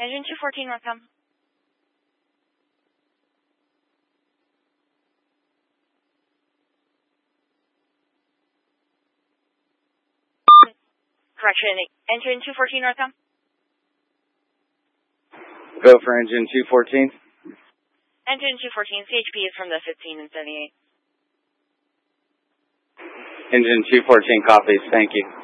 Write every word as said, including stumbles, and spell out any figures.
Engine two fourteen, welcome. Correction, engine two fourteen, welcome. Go for engine two fourteen. Engine two fourteen, C H P is from the fifteen and seventy-eight. Engine two fourteen copies, thank you.